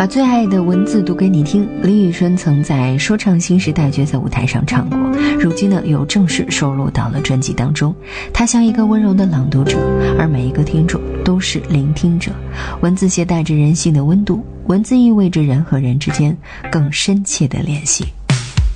把最爱的文字读给你听。李宇春曾在说唱新时代决赛舞台上唱过，如今呢又正式收录到了专辑当中。她像一个温柔的朗读者，而每一个听众都是聆听者。文字携带着人性的温度，文字意味着人和人之间更深切的联系。